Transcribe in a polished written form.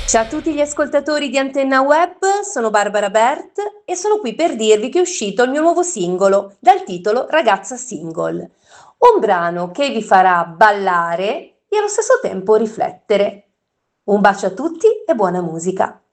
Ciao a tutti gli ascoltatori di Antenna Web, sono Barbara Bert e sono qui per dirvi che è uscito il mio nuovo singolo dal titolo Ragazza Single, un brano che vi farà ballare e allo stesso tempo riflettere. Un bacio a tutti e buona musica.